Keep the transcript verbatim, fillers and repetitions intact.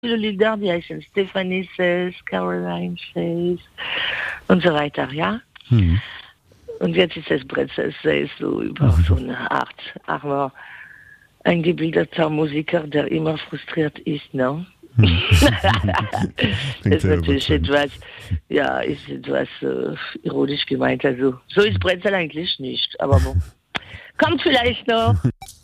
viele Lieder, die heißen Stephanie Says, Caroline Says und so weiter, ja. Mhm. Und jetzt ist es Brezel Says, so über mhm. so eine Art, aber ein gebildeter Musiker, der immer frustriert ist, ne? Mhm. Das ist natürlich etwas, ja, ist etwas äh, ironisch gemeint, also so ist Brezel eigentlich nicht, aber bon. Kommt vielleicht noch.